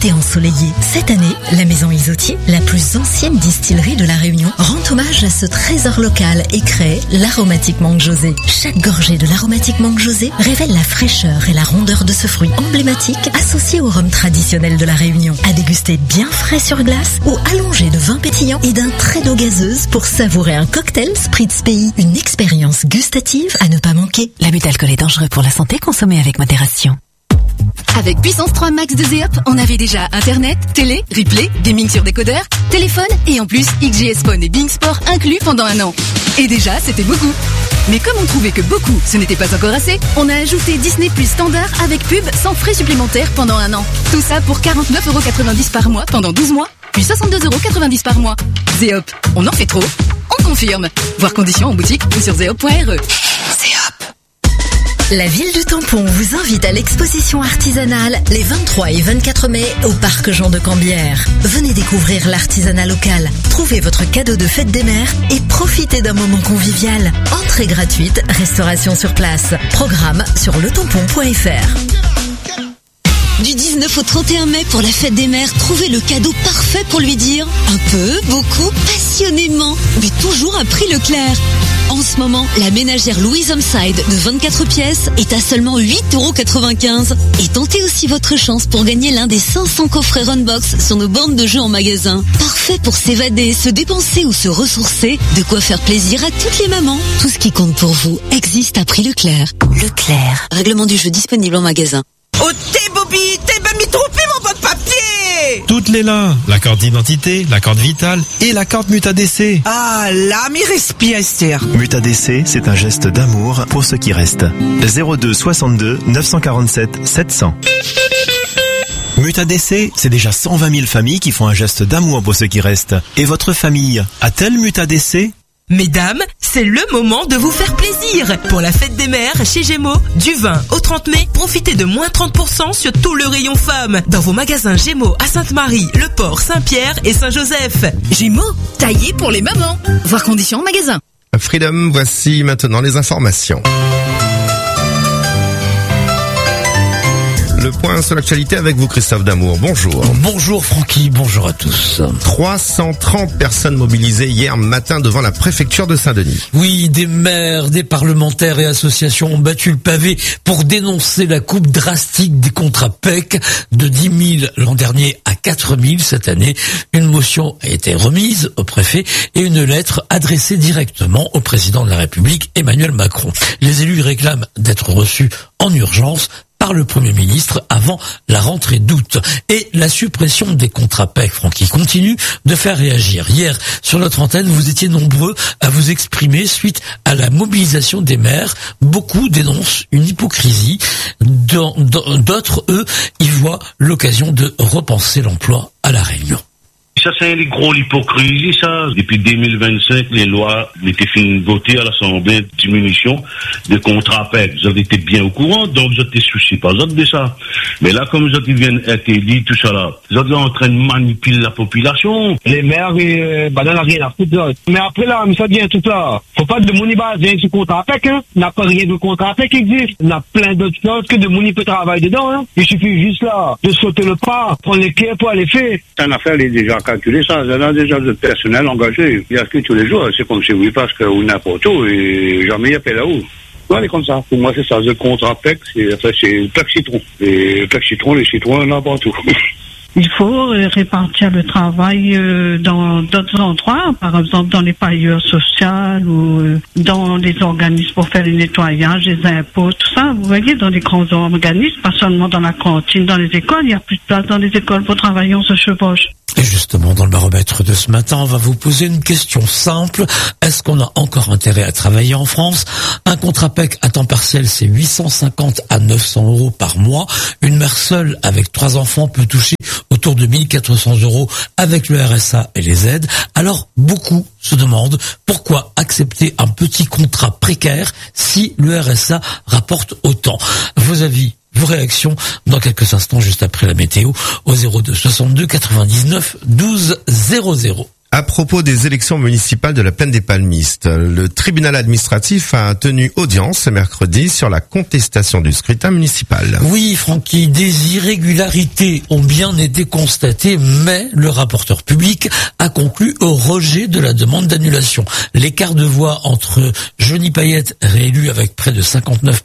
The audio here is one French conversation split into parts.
été ensoleillé. Cette année, la Maison Isotier, la plus ancienne distillerie de la Réunion, rend hommage à ce trésor local et crée l'aromatique mangue José. Chaque gorgée de l'aromatique mangue José révèle la fraîcheur et la rondeur de ce fruit emblématique associé au rhum traditionnel de la Réunion. À déguster bien frais sur glace ou allongé de vin pétillant et d'un trait d'eau gazeuse pour savourer un cocktail Spritz Pays. Une expérience gustative à ne pas manquer. L'abus d'alcool est dangereux pour la santé, consommez avec modération. Avec Puissance 3 Max de Zeop, on avait déjà Internet, télé, replay, gaming sur décodeur, téléphone et en plus XGS Phone et Bing Sport inclus pendant 1 an. Et déjà, c'était beaucoup. Mais comme on trouvait que beaucoup, ce n'était pas encore assez, on a ajouté Disney Plus standard avec pub sans frais supplémentaires pendant 1 an. Tout ça pour 49,90€ par mois pendant 12 mois, puis 62,90€ par mois. Zeop, on en fait trop, on confirme. Voir conditions en boutique ou sur zeop.re. Zeop. La ville du Tampon vous invite à l'exposition artisanale les 23 et 24 mai au Parc Jean de Cambière. Venez découvrir l'artisanat local, trouvez votre cadeau de fête des mères et profitez d'un moment convivial. Entrée gratuite, restauration sur place. Programme sur letampon.fr. Du 19 au 31 mai pour la fête des mères, trouvez le cadeau parfait pour lui dire un peu, beaucoup, passionnément, mais toujours à prix Leclerc. En ce moment, la ménagère Louise Homeside de 24 pièces est à seulement 8,95€. Et tentez aussi votre chance pour gagner l'un des 500 coffrets Runbox sur nos bornes de jeux en magasin. Parfait pour s'évader, se dépenser ou se ressourcer, de quoi faire plaisir à toutes les mamans. Tout ce qui compte pour vous existe à prix Leclerc. Leclerc. Règlement du jeu disponible en magasin. Oh t'es Bobby, t'es pas mis trompé mon bon papier. Toutes les là, la carte d'identité, la carte vitale et la carte MutaDC. Ah là, mi respire Esther. MutaDC, c'est un geste d'amour pour ceux qui restent. 02 62 947 700. MutaDC, c'est déjà 120 000 familles qui font un geste d'amour pour ceux qui restent. Et votre famille a-t-elle MutaDC ? Mesdames, c'est le moment de vous faire plaisir. Pour la fête des mères, chez Gémeaux, du 20 au 30 mai, profitez de moins 30% sur tout le rayon femmes. Dans vos magasins Gémeaux à Sainte-Marie, Le Port, Saint-Pierre et Saint-Joseph. Gémeaux, taillé pour les mamans. Voir conditions en magasin. Freedom, voici maintenant les informations. Le point sur l'actualité avec vous, Christophe Damour. Bonjour. Bonjour Francky, bonjour à tous. 330 personnes mobilisées hier matin devant la préfecture de Saint-Denis. Oui, des maires, des parlementaires et associations ont battu le pavé pour dénoncer la coupe drastique des contrats PEC de 10 000 l'an dernier à 4 000 cette année. Une motion a été remise au préfet et une lettre adressée directement au président de la République, Emmanuel Macron. Les élus réclament d'être reçus en urgence par le Premier ministre avant la rentrée d'août. Et la suppression des contrats PEC, Francky, continue de faire réagir. Hier, sur notre antenne, vous étiez nombreux à vous exprimer suite à la mobilisation des maires. Beaucoup dénoncent une hypocrisie. D'autres, eux, y voient l'occasion de repenser l'emploi à La Réunion. Ça, c'est les gros l'hypocrisie, ça. Depuis 2025, les lois étaient finies de voter à l'Assemblée, diminution des contrats PEC. Vous avez été bien au courant, donc vous êtes soucis pas de ça. Mais là, comme vous viennent être élus, tout ça là, vous êtes en train de manipuler la population. Les maires, n'en a rien à foutre. Mais après là, ça devient tout là. Faut pas de Mouniba vient sur contrat PEC, hein. N'a pas rien de contrat PEC qui existe. On a plein d'autres choses que de Mouni peut travailler dedans, hein. Il suffit juste là, de sauter le pas, prendre les quais pour aller faire. C'est une affaire, déjà calculé ça, il y a déjà de personnel engagé. Il y a que tous les jours, c'est comme si oui, parce qu'on n'importe où et jamais il y a pas là-haut. Ouais, comme ça. Pour moi, c'est ça. Le contrat PEC, c'est PEC citron. Et PEC citron, les citrons, n'importe où. Il faut répartir le travail dans d'autres endroits, par exemple dans les payeurs sociaux ou dans les organismes pour faire le nettoyage, les impôts, tout ça. Vous voyez, dans les grands organismes, pas seulement dans la cantine, dans les écoles. Il n'y a plus de place dans les écoles pour travailler, on se chevauche. Et justement, dans le baromètre de ce matin, on va vous poser une question simple. Est-ce qu'on a encore intérêt à travailler en France? Un contrat PEC à temps partiel, c'est 850 à 900 euros par mois. Une mère seule avec 3 enfants peut toucher autour de 1400 euros avec le RSA et les aides. Alors, beaucoup se demandent pourquoi accepter un petit contrat précaire si le RSA rapporte autant. Vos avis, vos réactions dans quelques instants, juste après la météo, au 02 62 99 12 00. À propos des élections municipales de la Plaine des Palmistes, le tribunal administratif a tenu audience ce mercredi sur la contestation du scrutin municipal. Oui, Francky, des irrégularités ont bien été constatées, mais le rapporteur public a conclu au rejet de la demande d'annulation. L'écart de voix entre Johnny Payette, réélu avec près de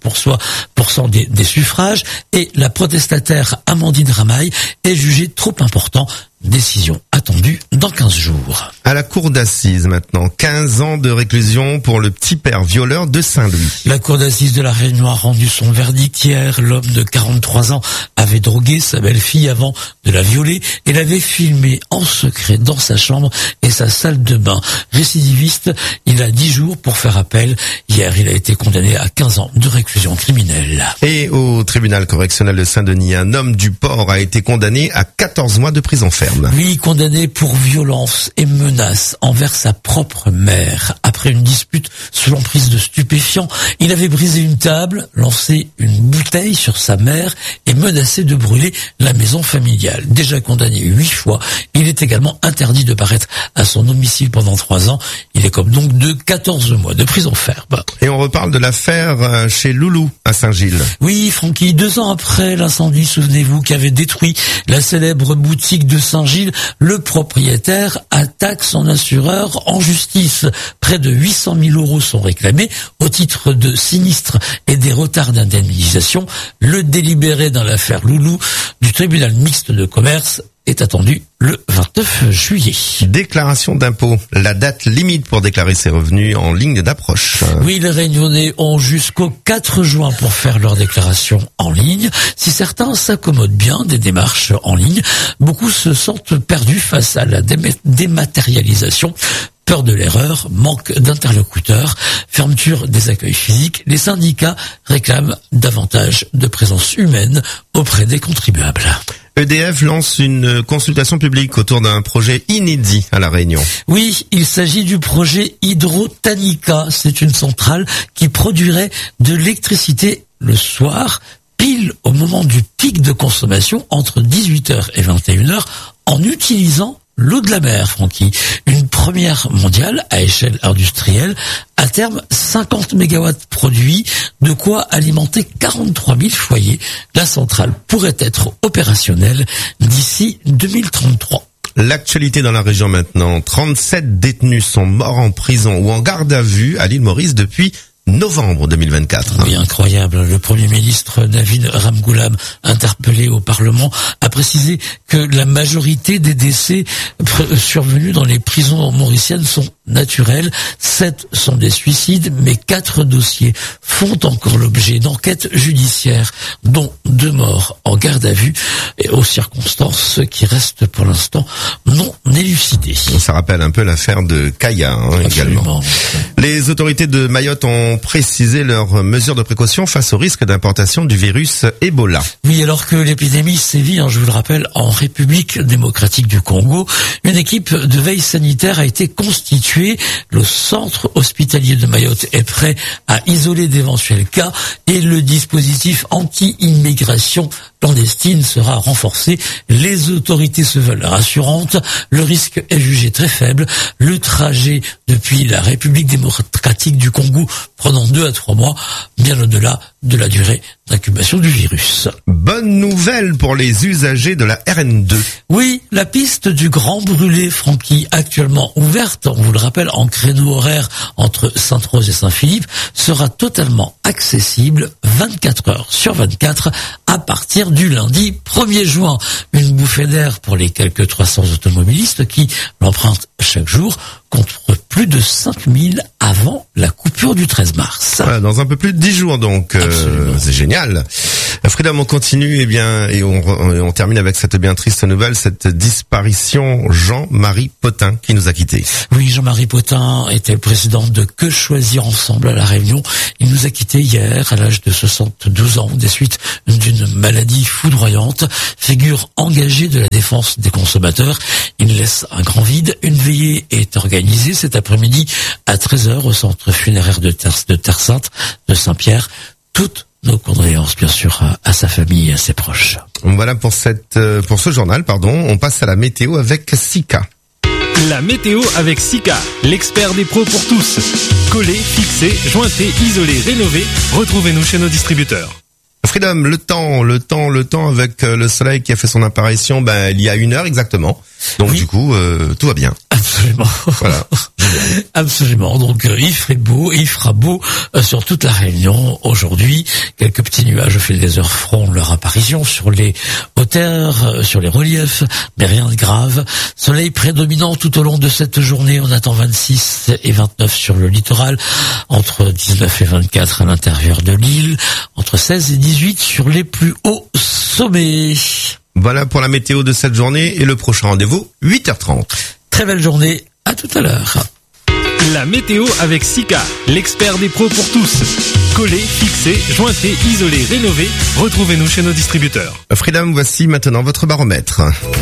59% des suffrages, et la protestataire Amandine Ramaille est jugé trop important. Décision attendue dans 15 jours. À la cour d'assises maintenant, 15 ans de réclusion pour le petit père violeur de Saint-Louis. La cour d'assises de la Réunion a rendu son verdict hier. L'homme de 43 ans avait drogué sa belle-fille avant de la violer et l'avait filmée en secret dans sa chambre et sa salle de bain. Récidiviste, il a 10 jours pour faire appel. Hier, il a été condamné à 15 ans de réclusion criminelle. Et au tribunal correctionnel de Saint-Denis, un homme du port a été condamné à 14 mois de prison ferme. Oui, condamné pour violence et menaces envers sa propre mère. Après une dispute sous l'emprise de stupéfiants, il avait brisé une table, lancé une bouteille sur sa mère et menacé de brûler la maison familiale. Déjà condamné 8 fois, il est également interdit de paraître à son domicile pendant 3 ans. Il est comme donc de 14 mois de prison ferme. Et on reparle de l'affaire chez Loulou à Saint-Gilles. Oui, Francky, 2 ans après l'incendie, souvenez-vous, qui avait détruit la célèbre boutique de Saint-Gilles, le propriétaire attaque son assureur en justice. Près de 800 000 € sont réclamés au titre de sinistres et des retards d'indemnisation. Le délibéré dans l'affaire Loulou du tribunal mixte de commerce est attendu le 29 juillet. Déclaration d'impôt. La date limite pour déclarer ses revenus en ligne d'approche. Oui, les Réunionnais ont jusqu'au 4 juin pour faire leur déclaration en ligne. Si certains s'accommodent bien des démarches en ligne, beaucoup se sentent perdus face à la dématérialisation. Peur de l'erreur, manque d'interlocuteurs, fermeture des accueils physiques, les syndicats réclament davantage de présence humaine auprès des contribuables. EDF lance une consultation publique autour d'un projet inédit à La Réunion. Oui, il s'agit du projet Hydrotanica. C'est une centrale qui produirait de l'électricité le soir, pile au moment du pic de consommation entre 18h et 21h, en utilisant l'eau de la mer, Francky. Une première mondiale à échelle industrielle. À terme, 50 mégawatts produits, de quoi alimenter 43 000 foyers. La centrale pourrait être opérationnelle d'ici 2033. L'actualité dans la région maintenant. 37 détenus sont morts en prison ou en garde à vue à l'île Maurice depuis novembre 2024. Oui, incroyable. Le Premier ministre Navid Ramgoolam, interpellé au Parlement, a précisé que la majorité des décès survenus dans les prisons mauriciennes sont naturels. 7 sont des suicides, mais 4 dossiers font encore l'objet d'enquêtes judiciaires, dont 2 morts en garde à vue et aux circonstances qui restent pour l'instant non élucidées. Ça rappelle un peu l'affaire de Kaya également. Les autorités de Mayotte ont précisé leurs mesures de précaution face au risque d'importation du virus Ebola. Oui, alors que l'épidémie sévit, je vous le rappelle, en République démocratique du Congo, une équipe de veille sanitaire a été constituée. Le centre hospitalier de Mayotte est prêt à isoler d'éventuels cas et le dispositif anti-immigration clandestine sera renforcé. Les autorités se veulent rassurantes. Le risque est jugé très faible. Le trajet depuis la République démocratique du Congo prenant 2 à 3 mois, bien au-delà de la durée d'incubation du virus. Bonne nouvelle pour les usagers de la RN2. Oui, la piste du Grand Brûlé, Francky, actuellement ouverte, on vous le rappelle, en créneau horaire entre Sainte-Rose et Saint-Philippe, sera totalement accessible 24 heures sur 24 à partir du lundi 1er juin. Une bouffée d'air pour les quelques 300 automobilistes qui l'empruntent chaque jour, contre plus de 5000 avant la coupure du 13 mars. Voilà, dans un peu plus de 10 jours donc. C'est génial. Freedom, on continue et on termine avec cette bien triste nouvelle, cette disparition Jean-Marie Potin qui nous a quittés. Oui, Jean-Marie Potin était le président de Que Choisir Ensemble à La Réunion. Il nous a quittés hier à l'âge de 72 ans des suites d'une maladie foudroyante. Figure engagée de la défense des consommateurs, il laisse un grand vide. Une veillée est organisée cet après-midi à 13h au centre funéraire de Terre Sainte de Saint-Pierre. Toutes nos condoléances, bien sûr, à sa famille et à ses proches. Voilà pour ce journal, On passe à la météo avec Sika. La météo avec Sika, l'expert des pros pour tous. Collé, fixé, jointé, isolé, rénové. Retrouvez-nous chez nos distributeurs. Freedom, le temps avec le soleil qui a fait son apparition il y a 1 heure exactement. Donc du coup, tout va bien. Absolument. Voilà. Absolument. Donc il ferait beau, il fera beau sur toute la Réunion aujourd'hui. Quelques petits nuages au fil des heures feront leur apparition sur les hauteurs, sur les reliefs, mais rien de grave. Soleil prédominant tout au long de cette journée. On attend 26 et 29 sur le littoral, entre 19 et 24 à l'intérieur de l'île, entre 16 et 18 sur les plus hauts sommets. Voilà pour la météo de cette journée et le prochain rendez-vous, 8h30. Très belle journée, à tout à l'heure. La météo avec Sika, l'expert des pros pour tous. Collé, fixé, jointé, isolé, rénové. Retrouvez-nous chez nos distributeurs. Freedom, voici maintenant votre baromètre.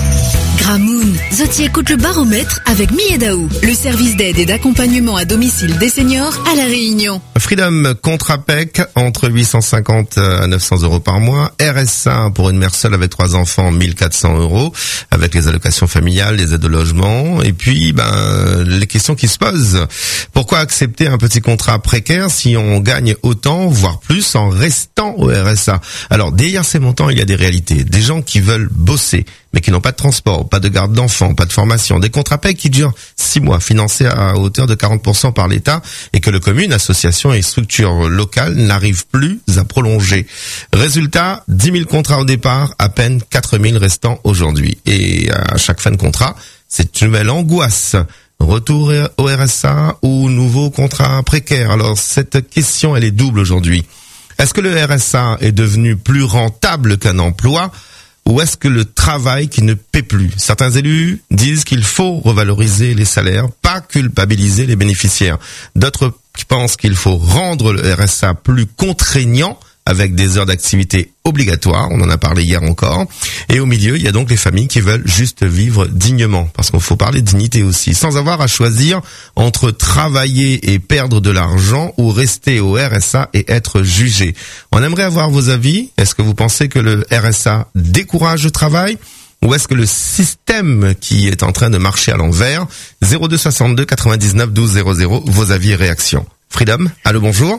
Gramoun, Zoti écoute le baromètre avec Miedaou, le service d'aide et d'accompagnement à domicile des seniors à La Réunion. Freedom, contrat PEC, entre 850 à 900 euros par mois. RSA pour une mère seule avec 3 enfants, 1400 euros, avec les allocations familiales, les aides au logement. Et puis, les questions qui se posent. Pourquoi accepter un petit contrat précaire si on gagne autant, voire plus, en restant au RSA? Alors, derrière ces montants, il y a des réalités. Des gens qui veulent bosser, mais qui n'ont pas de transport, pas de garde d'enfants, pas de formation, des contrats PEC qui durent 6 mois, financés à hauteur de 40% par l'État, et que le commune, association et structures locales n'arrivent plus à prolonger. Résultat, 10 000 contrats au départ, à peine 4 000 restants aujourd'hui. Et à chaque fin de contrat, c'est une nouvelle angoisse. Retour au RSA ou nouveau contrat précaire? Alors cette question, elle est double aujourd'hui. Est-ce que le RSA est devenu plus rentable qu'un emploi? Ou est-ce que le travail qui ne paie plus? Certains élus disent qu'il faut revaloriser les salaires, pas culpabiliser les bénéficiaires. D'autres pensent qu'il faut rendre le RSA plus contraignant avec des heures d'activité obligatoires, on en a parlé hier encore. Et au milieu, il y a donc les familles qui veulent juste vivre dignement, parce qu'il faut parler de dignité aussi, sans avoir à choisir entre travailler et perdre de l'argent ou rester au RSA et être jugé. On aimerait avoir vos avis. Est-ce que vous pensez que le RSA décourage le travail? Ou est-ce que le système qui est en train de marcher à l'envers? 02 62 99 12 00, vos avis et réactions. Freedom, allô, bonjour.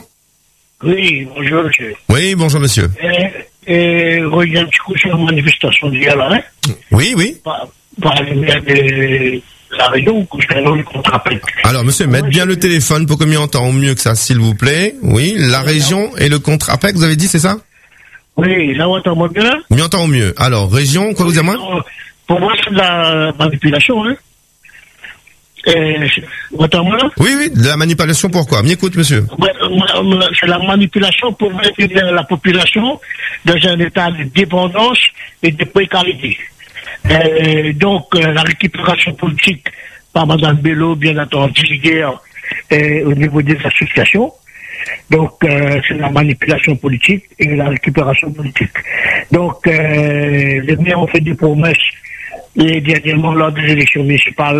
Oui, bonjour monsieur. Oui, bonjour monsieur. Reviens un petit coup sur la manifestation d'hier là, hein? Oui, oui. Par les maires de La Réunion, concernant le contrat PEC. Alors monsieur, mettez bien le téléphone pour que m'y entend au mieux que ça, s'il vous plaît. Oui, la région et le contrat PEC, vous avez dit, c'est ça? Oui, là, on entend bien? M'y entend au mieux. Alors, région, quoi vous dites moi? Pour moi, c'est de la manipulation, hein? Oui, de la manipulation, pourquoi? M'écoute, monsieur. C'est la manipulation pour mettre la population dans un état de dépendance et de précarité. Donc, la récupération politique par Mme Bello, bien entendu, hier, au niveau des associations. Donc, c'est la manipulation politique et la récupération politique. Donc, les maires ont fait des promesses. Et dernièrement, lors des élections municipales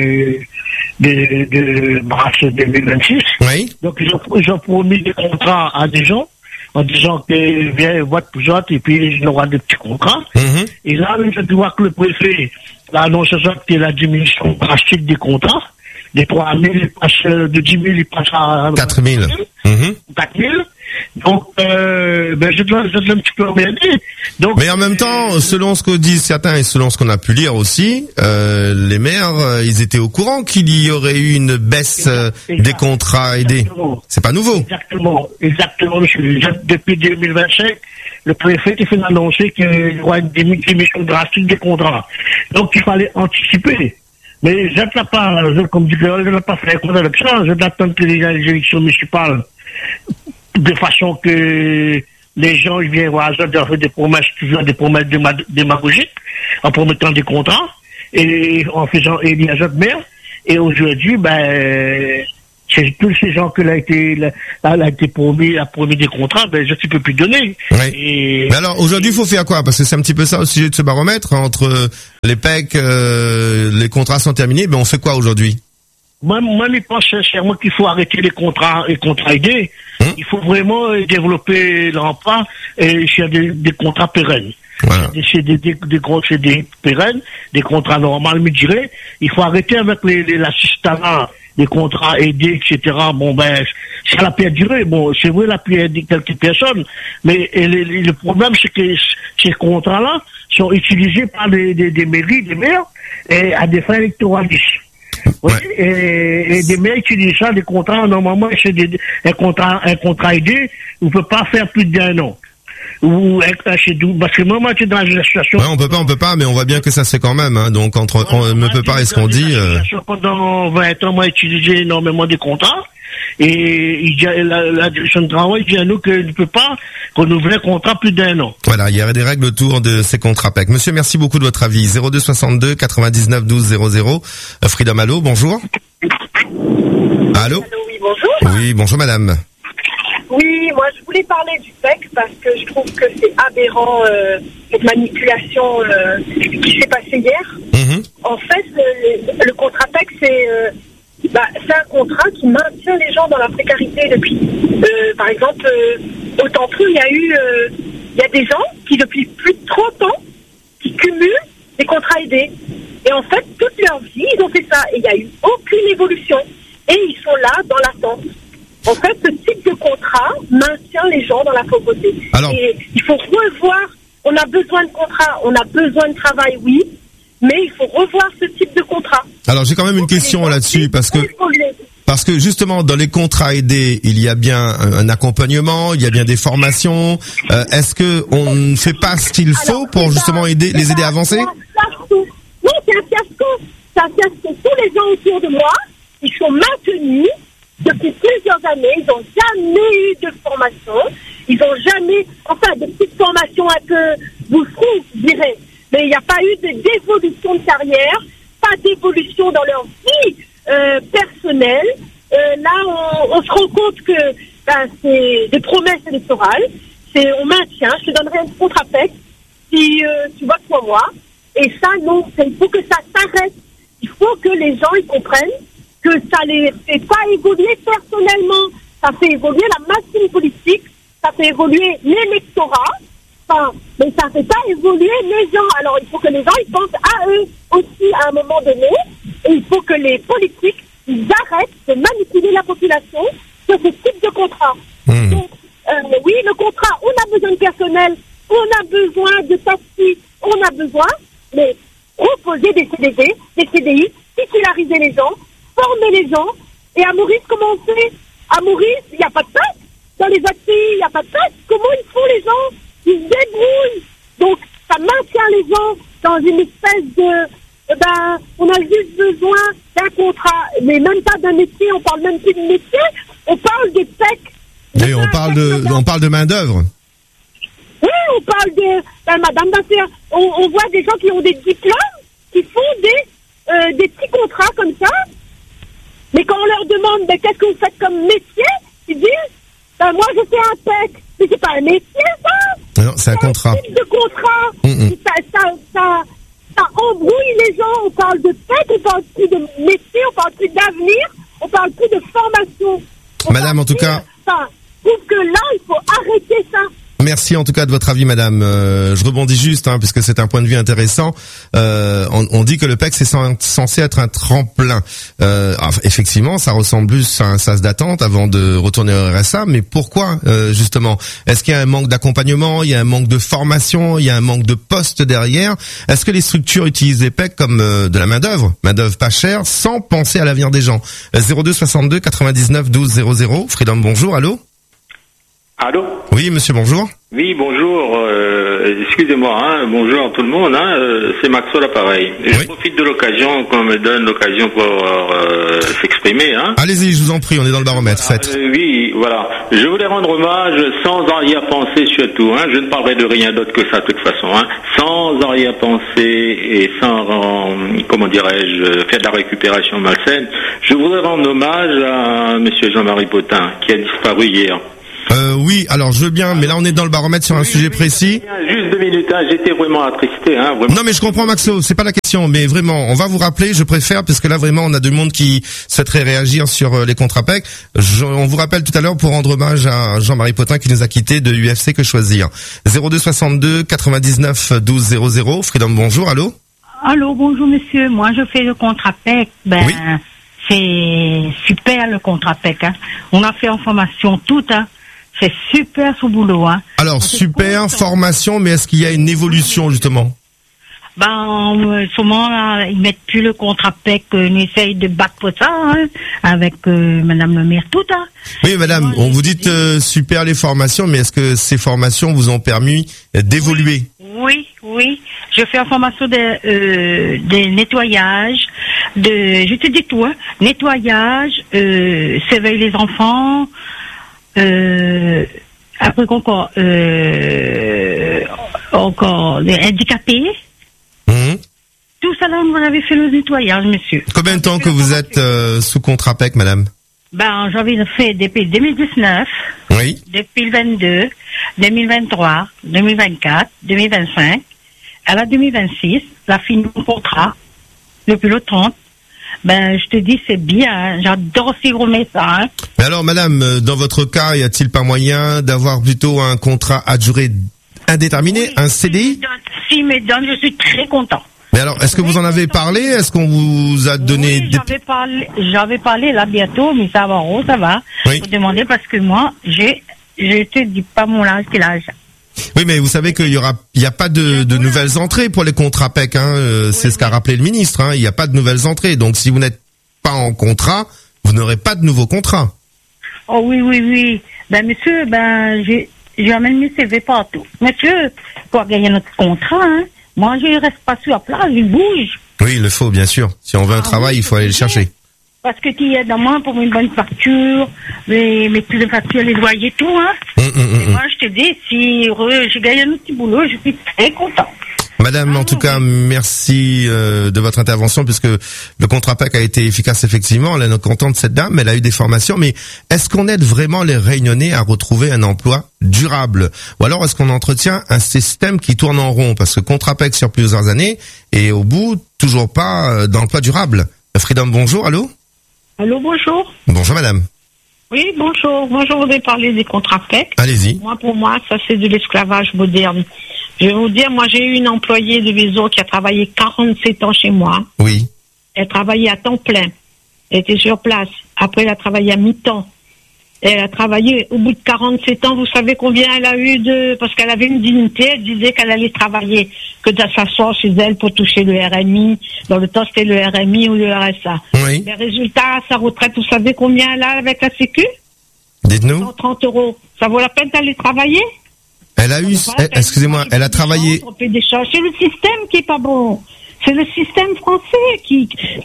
de mars 2026, oui. Donc ils ont promis des contrats à des gens en disant que viens, vote pour vote, et puis il y aura des petits contrats. Et là, je vois que le préfet a annoncé qu'il y a la diminution drastique des contrats. Des 3 000, il passe de 10 000, il passe à 4 000. 4 000. Donc, je dois un petit peu remercier. Donc, mais en même temps, selon ce que disent certains et selon ce qu'on a pu lire aussi, les maires, ils étaient au courant qu'il y aurait eu une baisse des contrats aidés. C'est pas nouveau. Exactement, monsieur. Depuis 2025, le préfet qui fait annoncer qu'il y aura une diminution drastique des contrats. Donc, il fallait anticiper. Mais je ne l'ai pas, comme dit Claude, je ne l'ai pas fait compte avec ça. Je n'attends que les élections municipales de façon que les gens ils viennent voir ça, faire des promesses, toujours des promesses démagogiques, en promettant des contrats, et en faisant élire les autres maires. Et aujourd'hui, c'est tous ces gens que a été promis des contrats, je ne peux plus donner. Oui. Mais alors, aujourd'hui, il faut faire quoi? Parce que c'est un petit peu ça au sujet de ce baromètre, entre les PEC, les contrats sont terminés, on fait quoi aujourd'hui? Moi, je pense sincèrement qu'il faut arrêter les contrats aidés. Il faut vraiment développer l'emploi et faire des contrats pérennes. Voilà. C'est des pérennes, des contrats normaux, je dirais. Il faut arrêter avec l'assistanat, les contrats aidés, etc. Bon, ben, ça l'a pu durer. Bon, c'est vrai, la pu aider quelques personnes, mais le problème, c'est que ces contrats-là sont utilisés par des mairies, des maires, et à des fins électoralistes. Oui, et des maires utilisent ça, des contrats, normalement, c'est un contrat aidé, on peut pas faire plus d'1 an. Ou parce que moi, tu es dans une situation. Ouais, on peut pas, mais on voit bien que ça se fait quand même, hein. Donc, on ne peut pas, et ce qu'on dit, Pendant 20 ans, moi, j'ai utilisé énormément des contrats. Et la direction de travail dit à nous qu'elle ne peut pas renouveler un contrat plus d'1 an. Voilà, il y avait des règles autour de ces contrats PEC. Monsieur, merci beaucoup de votre avis. 02 62 99 12 00. Freedom, allô, bonjour. Allô? Oui, bonjour. Oui, bonjour madame. Oui, moi je voulais parler du PEC parce que je trouve que c'est aberrant cette manipulation qui s'est passée hier. En fait, le contrat PEC, c'est un contrat qui maintient les gens dans la précarité depuis. Par exemple, au Templou, il y a des gens qui depuis plus de 30 ans qui cumulent des contrats aidés. Et en fait, toute leur vie, ils ont fait ça. Et il n'y a eu aucune évolution. Et ils sont là dans l'attente. En fait, ce type de contrat maintient les gens dans la pauvreté. Et il faut revoir, on a besoin de contrat, on a besoin de travail, oui, mais il faut revoir ce type de contrat. Alors, j'ai quand même une question là-dessus, parce que justement, dans les contrats aidés, il y a bien un accompagnement, il y a bien des formations. Est-ce que on ne fait pas ce qu'il faut pour justement les aider à avancer? Non, c'est un fiasco. C'est un fiasco. Tous les gens autour de moi, ils sont maintenus depuis plusieurs années, ils n'ont jamais eu de formation, ils n'ont jamais, des petites formations un peu bouffons, je dirais, mais il n'y a pas eu d'évolution de carrière, pas d'évolution dans leur vie personnelle. Là, on se rend compte que c'est des promesses électorales, on maintient, je te donnerai un contrat PEC si tu votes pour moi, et ça, non, il faut que ça s'arrête, il faut que les gens ils comprennent que ça les fait pas évoluer personnellement, ça fait évoluer la machine politique, ça fait évoluer l'électorat, mais ça fait pas évoluer les gens. Alors il faut que les gens ils pensent à eux aussi à un moment donné, et il faut que les politiques ils arrêtent de manipuler la population sur ce type de contrat. Donc, oui, le contrat, on a besoin de personnel, on a besoin de taxis, on a besoin, mais proposer des CDD, des CDI, titulariser les gens, former les gens. Et à Maurice, comment on fait? À Maurice, il n'y a pas de taxe. Dans les autres pays, il n'y a pas de taxe. Comment ils font les gens? Ils se débrouillent. Donc, ça maintient les gens dans une espèce de... on a juste besoin d'un contrat, mais même pas d'un métier. On parle même plus de métier. On parle des PEC. Oui, on parle de main d'œuvre. Oui, on parle de madame d'affaires. On voit des gens qui ont des diplômes, qui font des petits contrats comme ça. Mais quand on leur demande qu'est-ce que vous faites comme métier, ils disent moi je fais un PEC. Mais c'est pas un métier ça. Non, c'est un contrat. Un type de contrat. Ça embrouille les gens. On parle de PEC, on parle plus de métier, on parle plus d'avenir, on parle plus de formation. Madame, en tout cas. Je trouve que là, il faut arrêter ça. Merci en tout cas de votre avis, madame. Je rebondis juste, puisque c'est un point de vue intéressant. On dit que le PEC c'est censé être un tremplin. Effectivement, ça ressemble plus à un sas d'attente avant de retourner au RSA. Mais pourquoi justement? Est-ce qu'il y a un manque d'accompagnement? Il y a un manque de formation? Il y a un manque de postes derrière? Est-ce que les structures utilisent les PEC comme de la main d'œuvre pas chère, sans penser à l'avenir des gens? 02 62 99 12 00. Freedom, bonjour. Allô? Allô? Oui, monsieur, bonjour. Oui, bonjour. Excusez-moi, bonjour à tout le monde. C'est Maxo l'appareil. Je profite de l'occasion qu'on me donne l'occasion pour s'exprimer. Allez-y, je vous en prie, on est dans le baromètre. Faites. Oui, voilà. Je voulais rendre hommage sans arrière-pensée surtout. Je ne parlerai de rien d'autre que ça de toute façon. Sans arrière-pensée et sans, comment dirais-je, faire de la récupération malsaine. Je voudrais rendre hommage à monsieur Jean-Marie Potin qui a disparu hier. Oui, alors je veux bien, mais là on est dans le baromètre sur un sujet précis. Juste 2 minutes, hein, j'étais vraiment attristé. Hein, vraiment. Non mais je comprends Maxo, c'est pas la question, mais vraiment, on va vous rappeler, je préfère, parce que là vraiment on a du monde qui souhaiterait réagir sur les contrats PEC. On vous rappelle tout à l'heure pour rendre hommage à Jean-Marie Potin qui nous a quittés de UFC Que Choisir. 02 62 99 12 00. Freedom, bonjour, allô? Allô, bonjour monsieur, moi je fais le contrat PEC, oui. C'est super le contrat PEC, hein. On a fait en formation toute, hein. C'est super ce boulot, hein. Alors, super formation, mais est-ce qu'il y a une évolution, justement? Souvent, là, ils mettent plus le contrat PEC, on essaye de battre pour ça, hein, avec madame le maire tout, hein. Oui, madame, on vous dit super les formations, mais est-ce que ces formations vous ont permis d'évoluer? Oui. Je fais en formation des nettoyages, je te dis tout, hein, nettoyage, surveiller les enfants, après encore les handicapés. Tout ça là, on avait fait le nettoyage, monsieur. Combien de temps que vous êtes sous contrat PEC, madame? J'avais fait depuis 2019. Oui. Depuis le 22, 2023, 2024, 2025. À la 2026, la fin de mon contrat, depuis le 30. Je te dis, c'est bien. J'adore si vous remettez ça, hein. Mais alors, madame, dans votre cas, y a-t-il pas moyen d'avoir plutôt un contrat à durée indéterminée, un CDI? S'il me donne, je suis très content. Mais alors, est-ce que vous en avez parlé? Est-ce qu'on vous a donné j'avais parlé là bientôt, mais ça va. Oui. Vous demandez parce que moi, je te dis pas mon âge, quel âge. Oui, mais vous savez qu'il y a pas de nouvelles entrées pour les contrats PEC, hein. C'est ce qu'a rappelé le ministre, hein. Il n'y a pas de nouvelles entrées. Donc, si vous n'êtes pas en contrat, vous n'aurez pas de nouveau contrat. Oh oui. Monsieur, j'ai amené mes CV partout. Monsieur, pour gagner notre contrat, hein. Moi, je reste pas sur la place, je bouge. Oui, il le faut, bien sûr. Si on veut un travail, il faut aller le chercher. Parce que qui est dans moi pour une bonne facture, mes petites factures, les loyers, tout, hein. Et moi, je te dis, si je gagne un petit boulot, je suis très content. Madame, en tout cas, merci de votre intervention, puisque le contrat PEC a été efficace, effectivement. Elle est contente, cette dame, elle a eu des formations, mais est-ce qu'on aide vraiment les Réunionnais à retrouver un emploi durable? Ou alors est-ce qu'on entretient un système qui tourne en rond? Parce que contrat PEC sur plusieurs années, et au bout, toujours pas d'emploi durable. Freedom, bonjour, allô? Allô, bonjour. Bonjour, madame. Oui, bonjour. Moi, je voudrais parler des contrats PEC. Allez-y. Pour moi, ça, c'est de l'esclavage moderne. Je vais vous dire, moi, j'ai eu une employée de maison qui a travaillé 47 ans chez moi. Oui. Elle travaillait à temps plein. Elle était sur place. Après, elle a travaillé à mi-temps. Elle a travaillé au bout de 47 ans. Vous savez combien elle a eu parce qu'elle avait une dignité. Elle disait qu'elle allait travailler, que de s'asseoir chez elle pour toucher le RMI. Dans le temps, c'était le RMI ou le RSA. Oui. Les résultats, sa retraite, vous savez combien elle a avec la Sécu? Dites-nous. 130 €. Ça vaut la peine d'aller travailler? Elle a eu, excusez-moi, elle a travaillé. C'est le système qui est pas bon. C'est le système français qui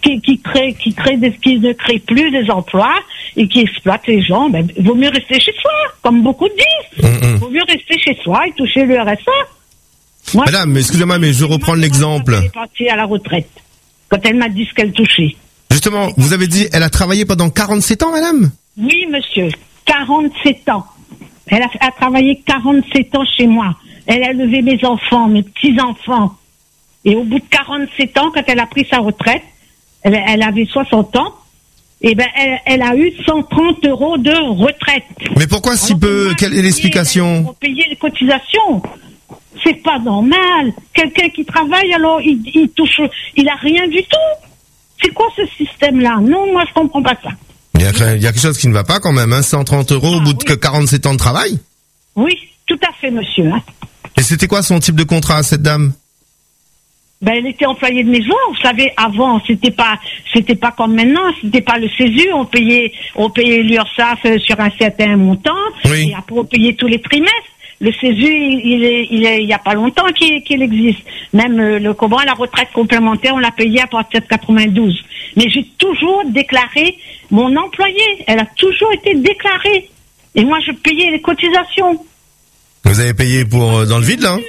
ne crée plus des emplois et qui exploite les gens. Il vaut mieux rester chez soi, comme beaucoup disent. Il vaut mieux rester chez soi et toucher le RSA. Moi, madame, excusez-moi, mais je vais reprendre l'exemple. Elle est partie à la retraite quand elle m'a dit ce qu'elle touchait. Justement, vous avez dit, elle a travaillé pendant 47 ans, madame? Oui, monsieur, 47 ans. Elle a travaillé 47 ans chez moi. Elle a élevé mes enfants, mes petits-enfants. Et au bout de 47 ans, quand elle a pris sa retraite, elle avait 60 ans, elle a eu 130 € de retraite. Mais pourquoi si peu? Quelle est l'explication? Pour payer les cotisations. C'est pas normal. Quelqu'un qui travaille, alors il touche, il a rien du tout. C'est quoi ce système-là? Non, moi je comprends pas ça. Il y a quelque chose qui ne va pas quand même, hein. 130 € au bout de 47 ans de travail? Oui, tout à fait, monsieur. Hein. Et c'était quoi son type de contrat, cette dame? Elle était employée de maison. Vous savez, avant, c'était pas comme maintenant. C'était pas le CESU. On payait l'URSSAF sur un certain montant. Oui. Et après, on payait tous les trimestres. Le CESU, il y a pas longtemps qu'il existe. Même la retraite complémentaire, on l'a payé à partir de 92. Mais j'ai toujours déclaré mon employé. Elle a toujours été déclarée. Et moi, je payais les cotisations. Vous avez payé pour dans le vide, là?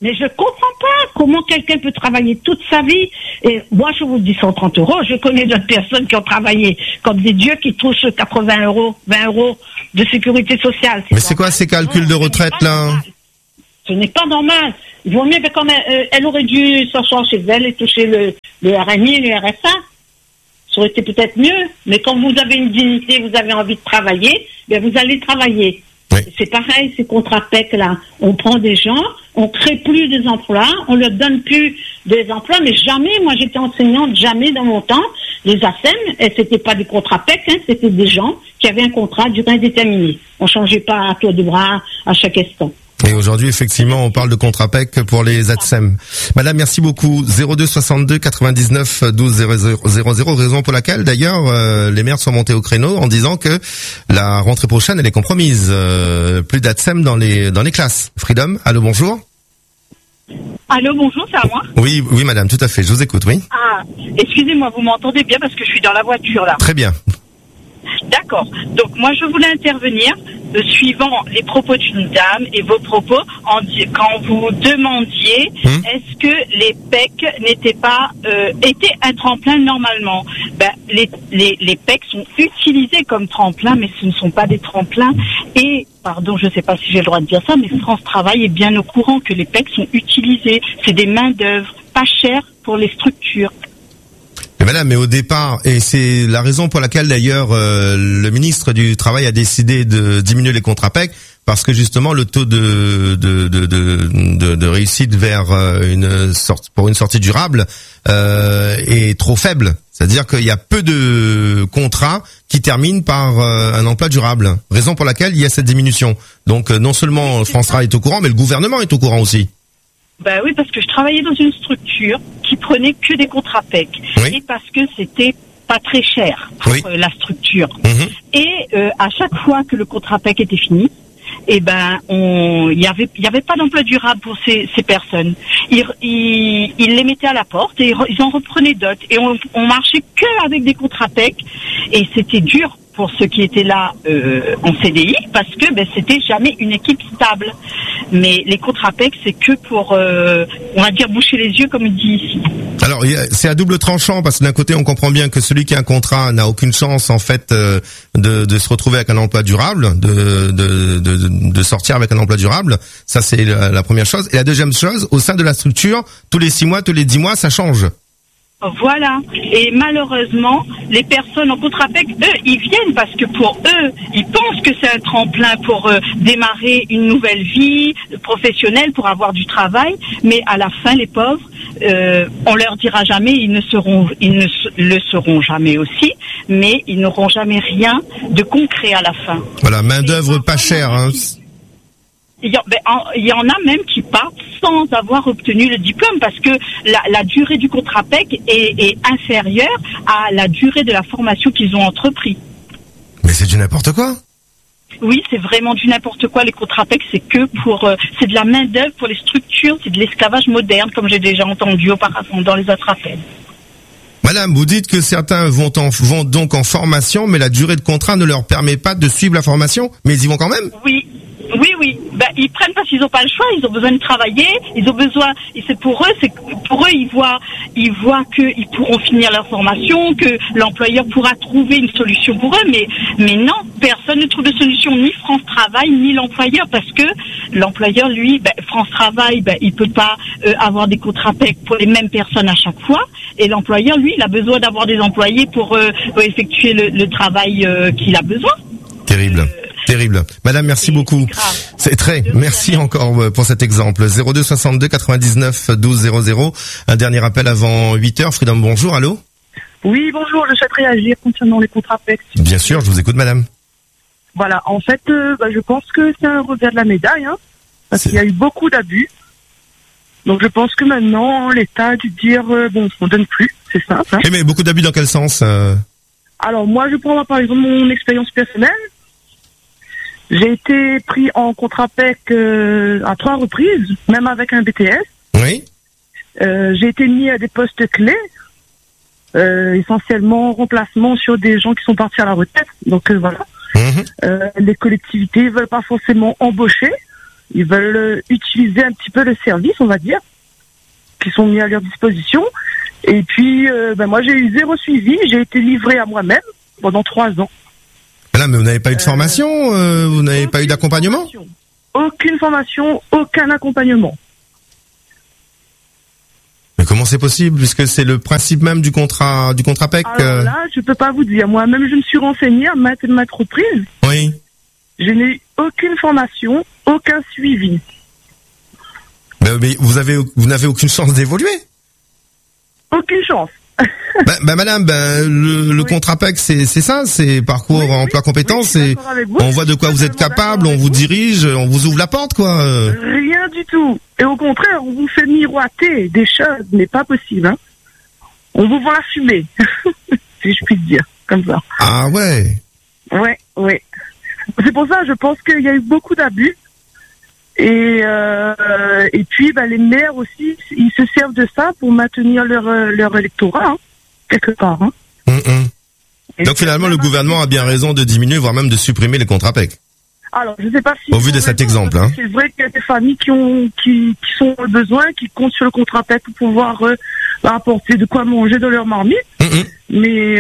Mais je comprends pas comment quelqu'un peut travailler toute sa vie. Et moi, je vous dis 130 euros. Je connais d'autres personnes qui ont travaillé comme des dieux qui touchent 80 euros, 20 euros de sécurité sociale. Mais c'est quoi ces calculs de retraite là? Ce n'est pas normal. Il vaut mieux que quand elle aurait dû s'asseoir chez elle et toucher le RMI et le RSA. Ça aurait été peut-être mieux. Mais quand vous avez une dignité, vous avez envie de travailler, bien vous allez travailler. Oui. C'est pareil, ces contrats PEC là. On prend des gens, on crée plus des emplois, on leur donne plus des emplois, mais jamais, moi j'étais enseignante, jamais dans mon temps, les ASEM, et c'était pas des contrats PEC, c'était des gens qui avaient un contrat à durée indéterminée. On changeait pas à tour de bras à chaque instant. Et aujourd'hui, effectivement, on parle de contrat PEC pour les ATSEM. Madame, merci beaucoup. 02 62 99 12 00, raison pour laquelle, d'ailleurs, les maires sont montés au créneau en disant que la rentrée prochaine, elle est compromise. Plus d'ATSEM dans les classes. Freedom, allô, bonjour. Allô, bonjour, c'est à moi? Oui, madame, tout à fait. Je vous écoute, oui. Ah, excusez-moi, vous m'entendez bien parce que je suis dans la voiture, là. Très bien. D'accord. Donc, moi, je voulais intervenir suivant les propos d'une dame et vos propos quand vous demandiez est-ce que les PEC n'étaient pas étaient un tremplin normalement. Les PEC sont utilisés comme tremplin, mais ce ne sont pas des tremplins. Et pardon, je ne sais pas si j'ai le droit de dire ça, mais France Travail est bien au courant que les PEC sont utilisés. C'est des mains d'œuvre pas chères pour les structures. Madame, mais au départ, et c'est la raison pour laquelle d'ailleurs le ministre du Travail a décidé de diminuer les contrats PEC, parce que justement le taux de réussite vers pour une sortie durable est trop faible. C'est-à-dire qu'il y a peu de contrats qui terminent par un emploi durable. Raison pour laquelle il y a cette diminution. Donc non seulement France Travail est au courant, mais le gouvernement est au courant aussi. Ben oui, parce que je travaillais dans une structure qui prenait que des contrats PEC. Oui. Et parce que c'était pas très cher pour la structure. Et à chaque fois que le contrat PEC était fini, il y avait pas d'emploi durable pour ces personnes. Ils les mettaient à la porte et ils en reprenaient d'autres. Et on marchait que avec des contrats PEC. Et c'était dur pour ceux qui étaient là en CDI, parce que c'était jamais une équipe stable. Mais les contrats PEC, c'est que pour, on va dire, boucher les yeux, comme il dit ici. Alors, c'est à double tranchant, parce que d'un côté, on comprend bien que celui qui a un contrat n'a aucune chance, en fait, de se retrouver avec un emploi durable, de sortir avec un emploi durable. Ça, c'est la première chose. Et la deuxième chose, au sein de la structure, tous les 6 mois, tous les 10 mois, ça change. Voilà. Et malheureusement, les personnes en contrat PEC, eux, ils viennent parce que pour eux, ils pensent que c'est un tremplin pour démarrer une nouvelle vie professionnelle, pour avoir du travail. Mais à la fin, les pauvres, on leur dira jamais, ils ne le seront jamais aussi, mais ils n'auront jamais rien de concret à la fin. Voilà, main d'œuvre pas chère, hein. Il y en a même qui partent sans avoir obtenu le diplôme parce que la durée du contrat PEC est inférieure à la durée de la formation qu'ils ont entrepris. Mais c'est du n'importe quoi. Oui, c'est vraiment du n'importe quoi. Les contrats PEC, c'est que c'est de la main d'œuvre pour les structures, c'est de l'esclavage moderne, comme j'ai déjà entendu auparavant dans les autres appels. Madame, vous dites que certains vont donc en formation, mais la durée de contrat ne leur permet pas de suivre la formation, mais ils y vont quand même? Oui. Ils prennent parce qu'ils n'ont pas le choix, ils ont besoin de travailler, ils ont besoin, et pour eux, ils voient qu'ils pourront finir leur formation, que l'employeur pourra trouver une solution pour eux, mais non, personne ne trouve de solution, ni France Travail, ni l'employeur, parce que l'employeur, lui, France Travail, il peut pas avoir des contrats PEC pour les mêmes personnes à chaque fois, et l'employeur, lui, il a besoin d'avoir des employés pour effectuer le travail qu'il a besoin. Terrible. Madame, merci beaucoup. Merci encore pour cet exemple. 02 62 99 12 00. Un dernier appel avant 8h. Freedom, bonjour, allô? Oui, bonjour, je souhaite réagir concernant les contrats PEC. Bien sûr, je vous écoute, madame. Voilà, en fait, je pense que c'est un revers de la médaille, hein, parce qu'il y a eu beaucoup d'abus. Donc je pense que maintenant, l'État a dû dire, on donne plus, c'est simple. Hein. Mais beaucoup d'abus dans quel sens Alors moi, je prends par exemple mon expérience personnelle. J'ai été pris en contrat PEC à 3 reprises, même avec un BTS. Oui. J'ai été mis à des postes clés, essentiellement remplacement sur des gens qui sont partis à la retraite. Donc voilà. Les collectivités veulent pas forcément embaucher. Ils veulent utiliser un petit peu le service, on va dire, qui sont mis à leur disposition. Et puis, moi, j'ai eu 0 suivi. J'ai été livrée à moi-même pendant 3 ans. Là, mais vous n'avez pas eu de formation, vous n'avez pas eu d'accompagnement? Aucune formation, aucun accompagnement. Mais comment c'est possible, puisque c'est le principe même du contrat PEC? Alors là, je peux pas vous dire. Moi-même, je me suis renseignée à maintes reprises. Oui. Je n'ai eu aucune formation, aucun suivi. Mais vous n'avez aucune chance d'évoluer? Aucune chance. Madame, le contrat PEC, c'est ça, c'est parcours emploi compétences, et on voit de quoi vous êtes capable, on vous dirige, on vous ouvre la porte, quoi. Rien du tout. Et au contraire, on vous fait miroiter des choses, mais pas possible, hein. On vous vend la fumée, si je puis dire, comme ça. Ah ouais. Ouais. C'est pour ça, je pense qu'il y a eu beaucoup d'abus. Et puis les maires aussi, ils se servent de ça pour maintenir leur électorat, hein, quelque part. Hein. Donc finalement, le gouvernement a bien raison de diminuer, voire même de supprimer les contrats PEC. Alors, je sais pas si... Au vu de cet exemple, hein. C'est vrai qu'il y a des familles qui sont au besoin, qui comptent sur le contrat PEC pour pouvoir apporter de quoi manger dans leur marmite. Mais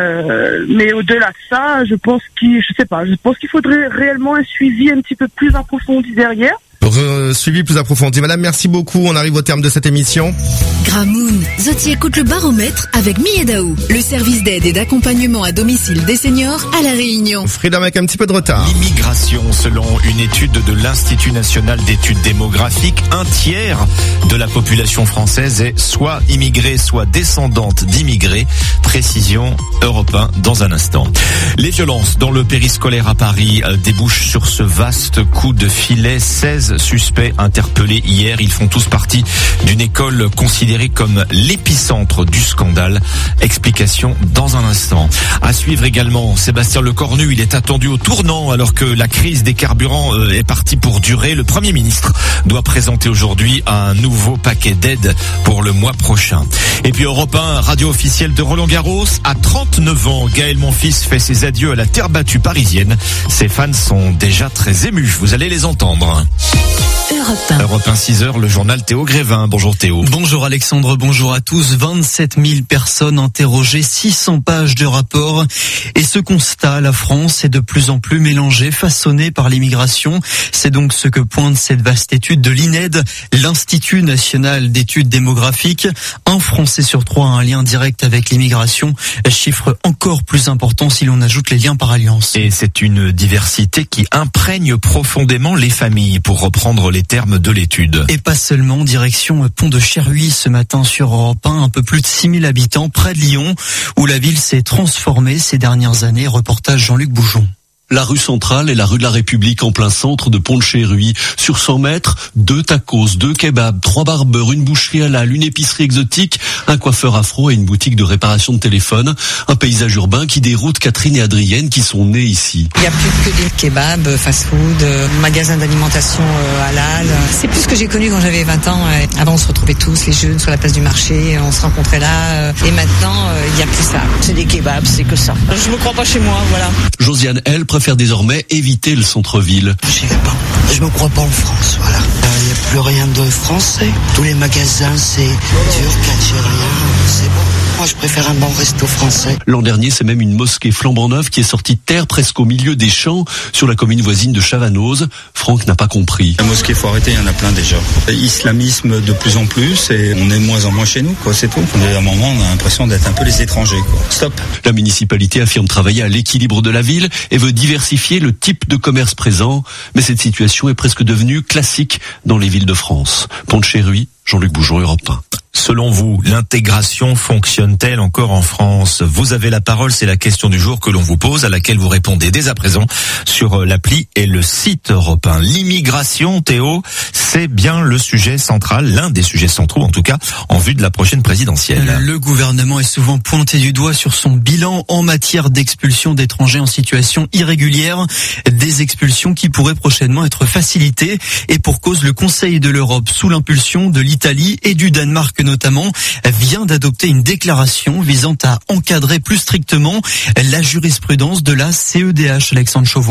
au-delà de ça, je pense qu'il faudrait réellement un suivi un petit peu plus approfondi derrière. Suivi plus approfondi. Madame, merci beaucoup. On arrive au terme de cette émission. Gramoun, Zoti écoute le baromètre avec Miedaou, le service d'aide et d'accompagnement à domicile des seniors à La Réunion. Freedom avec un petit peu de retard. L'immigration, selon une étude de l'Institut national d'études démographiques, 1/3 de la population française est soit immigrée, soit descendante d'immigrés. Précision Europe 1 dans un instant. Les violences dans le périscolaire à Paris débouchent sur ce vaste coup de filet. 16 suspects interpellés hier. Ils font tous partie d'une école considérée comme l'épicentre du scandale. Explication dans un instant. À suivre également, Sébastien Lecornu, il est attendu au tournant alors que la crise des carburants est partie pour durer. Le Premier ministre doit présenter aujourd'hui un nouveau paquet d'aide pour le mois prochain. Et puis Europe 1, radio officielle de Roland-Garros. À 39 ans, Gaël Monfils fait ses adieux à la terre battue parisienne. Ses fans sont déjà très émus. Vous allez les entendre. Europe 1 6h, le journal Théo Grévin. Bonjour Théo. Bonjour Alexandre, bonjour à tous. 27 000 personnes interrogées, 600 pages de rapport. Et ce constat, la France est de plus en plus mélangée, façonnée par l'immigration. C'est donc ce que pointe cette vaste étude de l'INED, l'Institut national d'études démographiques. 1 Français sur 3 a un lien direct avec l'immigration. Chiffre encore plus important si l'on ajoute les liens par alliance. Et c'est une diversité qui imprègne profondément les familles, pour reprendre les termes de l'étude. Et pas seulement, direction Pont de Cherhuis ce matin sur Europe 1, un peu plus de 6 000 habitants près de Lyon, où la ville s'est transformée ces dernières années. Reportage Jean-Luc Boujon. La rue centrale est la rue de la République en plein centre de Pont-de-Chéruy. Sur 100 mètres, 2 tacos, 2 kebabs, 3 barbeurs, une boucherie halal, une épicerie exotique, un coiffeur afro et une boutique de réparation de téléphone. Un paysage urbain qui déroute Catherine et Adrienne qui sont nées ici. Il n'y a plus que des kebabs, fast-food, magasins d'alimentation halal. C'est plus ce que j'ai connu quand j'avais 20 ans. Avant, on se retrouvait tous, les jeunes, sur la place du marché, on se rencontrait là. Et maintenant, il n'y a plus ça. C'est des kebabs, c'est que ça. Je me crois pas chez moi, voilà. Josiane, elle, préfère désormais éviter le centre-ville. J'y vais pas. Je me crois pas en France, voilà. Il n'y a plus rien de français. Tous les magasins, c'est turc, algérien, c'est bon. Moi, je préfère un bon resto français. L'an dernier, c'est même une mosquée flambant neuve qui est sortie de terre presque au milieu des champs sur la commune voisine de Chavanoz. Franck n'a pas compris. La mosquée, faut arrêter, il y en a plein déjà. Islamisme de plus en plus et on est de moins en moins chez nous, quoi, c'est tout. À un moment, on a l'impression d'être un peu les étrangers, quoi. Stop. La municipalité affirme travailler à l'équilibre de la ville et veut diversifier le type de commerce présent. Mais cette situation est presque devenue classique dans les villes de France. Pont-de-Chéruy, Jean-Luc Boujon, Europe 1. Selon vous, l'intégration fonctionne-t-elle encore en France? Vous avez la parole, c'est la question du jour que l'on vous pose, à laquelle vous répondez dès à présent sur l'appli et le site Europe 1. L'immigration, Théo, c'est bien le sujet central, l'un des sujets centraux en tout cas, en vue de la prochaine présidentielle. Le gouvernement est souvent pointé du doigt sur son bilan en matière d'expulsion d'étrangers en situation irrégulière, des expulsions qui pourraient prochainement être facilitées, et pour cause, le Conseil de l'Europe, sous l'impulsion de l'Italie et du Danemark notamment, vient d'adopter une déclaration visant à encadrer plus strictement la jurisprudence de la CEDH, Alexandre Chauveau.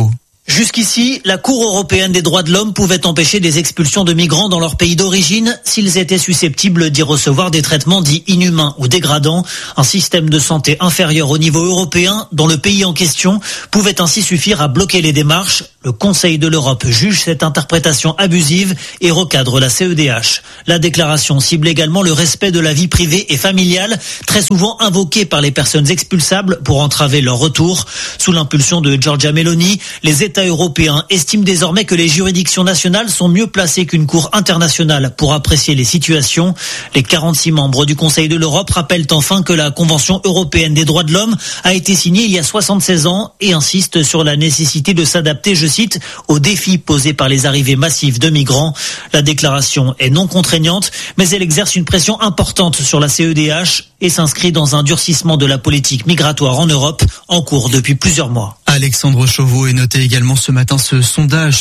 Jusqu'ici, la Cour européenne des droits de l'homme pouvait empêcher des expulsions de migrants dans leur pays d'origine s'ils étaient susceptibles d'y recevoir des traitements dits inhumains ou dégradants. Un système de santé inférieur au niveau européen dont le pays en question pouvait ainsi suffire à bloquer les démarches. Le Conseil de l'Europe juge cette interprétation abusive et recadre la CEDH. La déclaration cible également le respect de la vie privée et familiale, très souvent invoqué par les personnes expulsables pour entraver leur retour. Sous l'impulsion de Giorgia Meloni, les États européens estiment désormais que les juridictions nationales sont mieux placées qu'une cour internationale pour apprécier les situations. Les 46 membres du Conseil de l'Europe rappellent enfin que la Convention européenne des droits de l'homme a été signée il y a 76 ans et insistent sur la nécessité de s'adapter, je cite, aux défis posés par les arrivées massives de migrants. La déclaration est non contraignante, mais elle exerce une pression importante sur la CEDH et s'inscrit dans un durcissement de la politique migratoire en Europe en cours depuis plusieurs mois. Alexandre Chauveau est noté également ce matin ce sondage.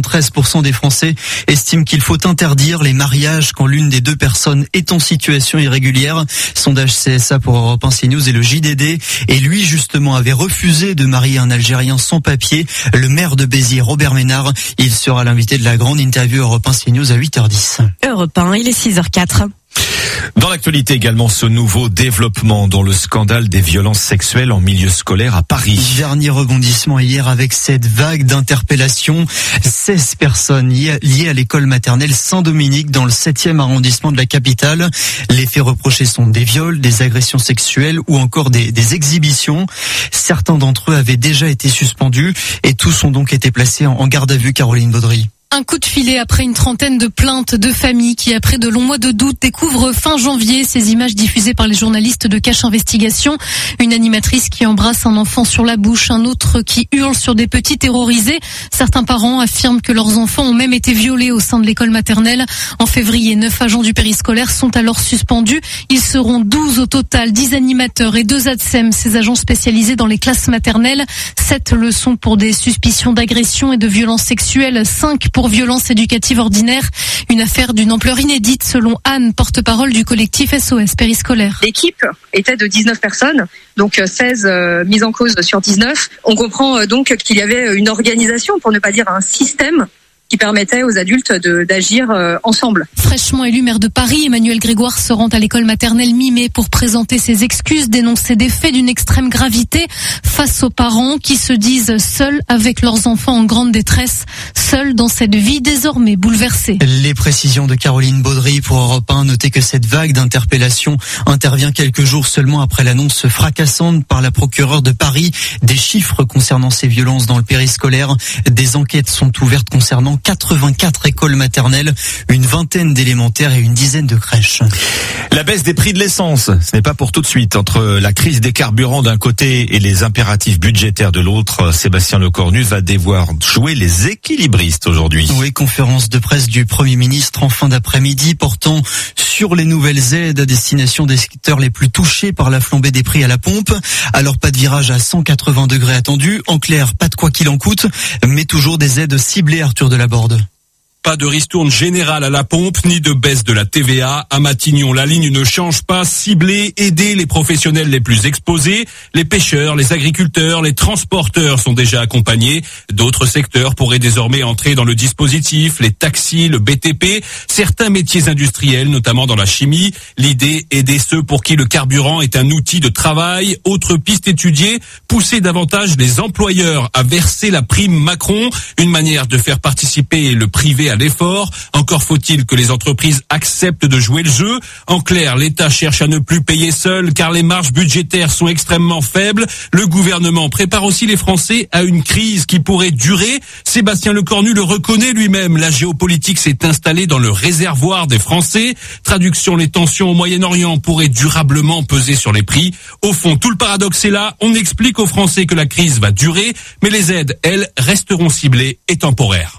73% des Français estiment qu'il faut interdire les mariages quand l'une des deux personnes est en situation irrégulière. Sondage CSA pour Europe 1 CNews et le JDD. Et lui, justement, avait refusé de marier un Algérien sans papier. Le maire de Béziers, Robert Ménard, il sera l'invité de la grande interview Europe 1 CNews à 8h10. Europe 1, il est 6h04. Dans l'actualité également, ce nouveau développement dans le scandale des violences sexuelles en milieu scolaire à Paris. Dernier rebondissement hier avec cette vague d'interpellations. 16 personnes liées à l'école maternelle Saint-Dominique dans le 7e arrondissement de la capitale. Les faits reprochés sont des viols, des agressions sexuelles ou encore des exhibitions. Certains d'entre eux avaient déjà été suspendus et tous ont donc été placés en garde à vue. Caroline Baudry. Un coup de filet après une trentaine de plaintes de familles qui, après de longs mois de doute, découvrent fin janvier ces images diffusées par les journalistes de Cache Investigation. Une animatrice qui embrasse un enfant sur la bouche, un autre qui hurle sur des petits terrorisés. Certains parents affirment que leurs enfants ont même été violés au sein de l'école maternelle. En février, 9 agents du périscolaire sont alors suspendus. Ils seront 12 au total, 10 animateurs et 2 ADSEM, ces agents spécialisés dans les classes maternelles. 7 leçons pour des suspicions d'agression et de violences sexuelles, 5 pour violence éducative ordinaire. Une affaire d'une ampleur inédite selon Anne, porte-parole du collectif SOS périscolaire. L'équipe était de 19 personnes, donc 16 mises en cause sur 19. On comprend donc qu'il y avait une organisation, pour ne pas dire un système, qui permettait aux adultes d'agir ensemble. Fraîchement élu maire de Paris, Emmanuel Grégoire se rend à l'école maternelle mi-mai pour présenter ses excuses, dénoncer des faits d'une extrême gravité face aux parents qui se disent seuls avec leurs enfants en grande détresse, seuls dans cette vie désormais bouleversée. Les précisions de Caroline Baudry pour Europe 1. Notez que cette vague d'interpellation intervient quelques jours seulement après l'annonce fracassante par la procureure de Paris des chiffres concernant ces violences dans le périscolaire. Des enquêtes sont ouvertes concernant 84 écoles maternelles, une vingtaine d'élémentaires et une dizaine de crèches. La baisse des prix de l'essence, ce n'est pas pour tout de suite. Entre la crise des carburants d'un côté et les impératifs budgétaires de l'autre, Sébastien Lecornu va devoir jouer les équilibristes aujourd'hui. Oui, conférence de presse du Premier ministre en fin d'après-midi portant sur les nouvelles aides à destination des secteurs les plus touchés par la flambée des prix à la pompe. Alors pas de virage à 180 degrés attendu. En clair, pas de quoi qu'il en coûte, mais toujours des aides ciblées, Arthur Delaborde. Pas de ristourne générale à la pompe, ni de baisse de la TVA. À Matignon, la ligne ne change pas. Cibler, aider les professionnels les plus exposés. Les pêcheurs, les agriculteurs, les transporteurs sont déjà accompagnés. D'autres secteurs pourraient désormais entrer dans le dispositif. Les taxis, le BTP, certains métiers industriels, notamment dans la chimie. L'idée, aider ceux pour qui le carburant est un outil de travail. Autre piste étudiée, pousser davantage les employeurs à verser la prime Macron. Une manière de faire participer le privé à l'effort. Encore faut-il que les entreprises acceptent de jouer le jeu. En clair, l'État cherche à ne plus payer seul car les marges budgétaires sont extrêmement faibles. Le gouvernement prépare aussi les Français à une crise qui pourrait durer. Sébastien Lecornu le reconnaît lui-même. La géopolitique s'est installée dans le réservoir des Français. Traduction, les tensions au Moyen-Orient pourraient durablement peser sur les prix. Au fond, tout le paradoxe est là. On explique aux Français que la crise va durer, mais les aides, elles, resteront ciblées et temporaires.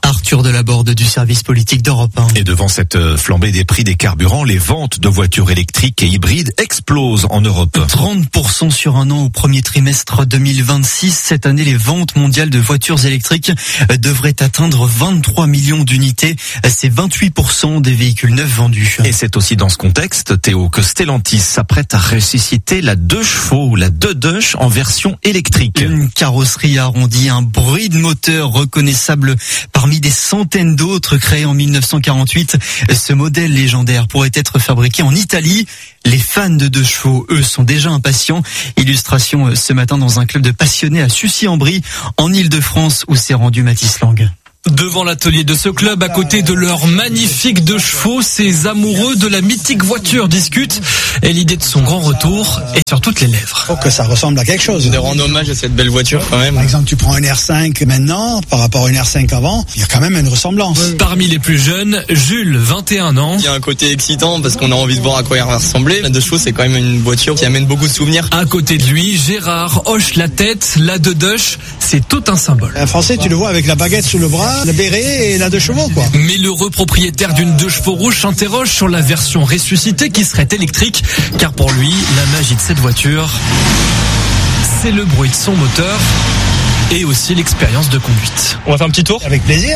Arthur Delaborde du service politique d'Europe 1. Et devant cette flambée des prix des carburants, les ventes de voitures électriques et hybrides explosent en Europe. 30% sur un an au premier trimestre 2026. Cette année, les ventes mondiales de voitures électriques devraient atteindre 23 millions d'unités. C'est 28% des véhicules neufs vendus. Et c'est aussi dans ce contexte, Théo, que Stellantis s'apprête à ressusciter la 2 chevaux, la 2 en version électrique. Une carrosserie arrondie, un bruit de moteur reconnaissable parmi des centaines d'autres créés en 1948. Ce modèle légendaire pourrait être fabriqué en Italie. Les fans de 2 chevaux, eux, sont déjà impatients. Illustration ce matin dans un club de passionnés à Sucy-en-Brie, en Île-de-France, où s'est rendu Mathis Lang. Devant l'atelier de ce club, à côté de leur magnifique 2 chevaux, ces amoureux de la mythique voiture discutent et l'idée de son grand retour est sur toutes les lèvres. Faut que ça ressemble à quelque chose. De rendre hommage à cette belle voiture quand même. Par exemple, tu prends une R5 maintenant par rapport à une R5 avant, il y a quand même une ressemblance. Parmi les plus jeunes, Jules, 21 ans. Il y a un côté excitant parce qu'on a envie de voir à quoi il va ressembler. La 2 chevaux, c'est quand même une voiture qui amène beaucoup de souvenirs. À côté de lui, Gérard hoche la tête, la 2 c'est tout un symbole. Un Français, tu le vois avec la baguette sous le bras, le béret et la 2 chevaux, quoi. Mais l'heureux propriétaire d'une 2 chevaux rouge s'interroge sur la version ressuscitée qui serait électrique, car pour lui, la magie de cette voiture, c'est le bruit de son moteur et aussi l'expérience de conduite. On va faire un petit tour ? Avec plaisir.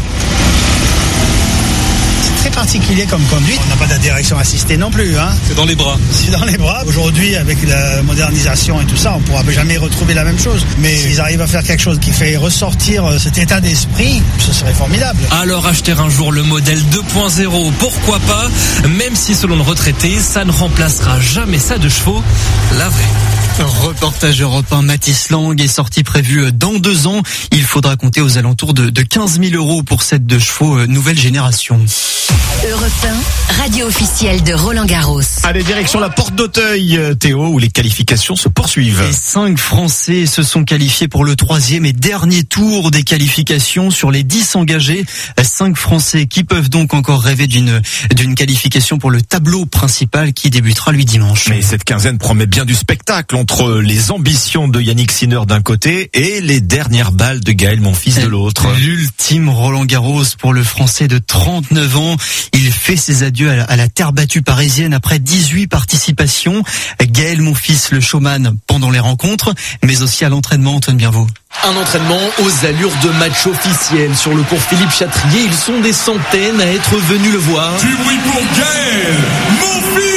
C'est très particulier comme conduite. On n'a pas de direction assistée non plus, hein. C'est dans les bras. C'est dans les bras. Aujourd'hui, avec la modernisation et tout ça, on ne pourra jamais retrouver la même chose. Mais s'ils arrivent à faire quelque chose qui fait ressortir cet état d'esprit, ce serait formidable. Alors acheter un jour le modèle 2.0, pourquoi pas, même si selon le retraité, ça ne remplacera jamais sa 2 chevaux, la vraie. Reportage Europe 1, Mathis Lang est sorti prévu dans 2 ans. Il faudra compter aux alentours de 15 000 € pour cette 2 chevaux nouvelle génération. Europe 1, radio officielle de Roland Garros. Allez, direction la porte d'Auteuil, Théo, où les qualifications se poursuivent. Les 5 Français se sont qualifiés pour le 3e et dernier tour des qualifications sur les 10 engagés. 5 Français qui peuvent donc encore rêver d'une qualification pour le tableau principal qui débutera lui dimanche. Mais cette quinzaine promet bien du spectacle entre les ambitions de Yannick Sinner d'un côté et les dernières balles de Gaël Monfils de l'autre. L'ultime Roland Garros pour le Français de 39 ans. Il fait ses adieux à la terre battue parisienne après 18 participations. Gaël Monfils, le showman, pendant les rencontres, mais aussi à l'entraînement, Antoine Bienvaux. Un entraînement aux allures de match officiel. Sur le cours Philippe Chatrier, ils sont des centaines à être venus le voir. Du bruit pour Gaël Monfils!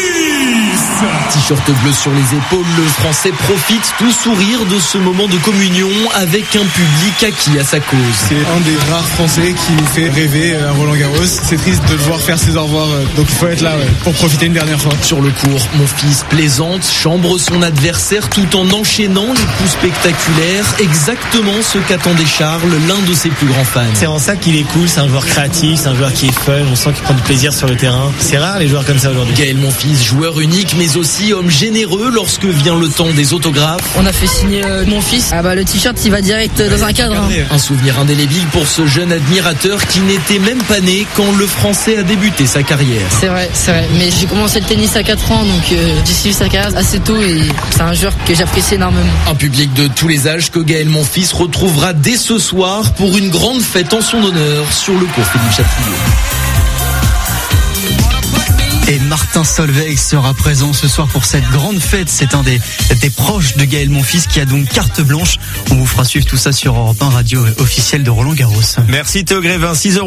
T-shirt bleu sur les épaules, le Français profite tout sourire de ce moment de communion avec un public acquis à sa cause. C'est un des rares Français qui nous fait rêver à Roland Garros. C'est triste de le voir faire ses au revoir, donc il faut être là pour profiter une dernière fois. Sur le court, Monfils plaisante, chambre son adversaire tout en enchaînant les coups spectaculaires, exactement ce qu'attendait Charles, l'un de ses plus grands fans. C'est en ça qu'il est cool, c'est un joueur créatif, c'est un joueur qui est fun, on sent qu'il prend du plaisir sur le terrain. C'est rare les joueurs comme ça aujourd'hui. Gaël Monfils, joueur unique mais aussi homme généreux lorsque vient le temps des autographes. On a fait signer mon fils. Le t-shirt il va direct dans un cadre. Un souvenir indélébile pour ce jeune admirateur qui n'était même pas né quand le Français a débuté sa carrière. C'est vrai. Mais j'ai commencé le tennis à 4 ans, donc j'ai suivi sa carrière assez tôt et c'est un joueur que j'apprécie énormément. Un public de tous les âges que Gaël Monfils retrouvera dès ce soir pour une grande fête en son honneur sur le cours Philippe Chatrier. Et Martin Solveig sera présent ce soir pour cette grande fête. C'est un des proches de Gaël Monfils qui a donc carte blanche. On vous fera suivre tout ça sur Europe 1, radio officielle de Roland Garros. Merci Théo Grévin, 6 €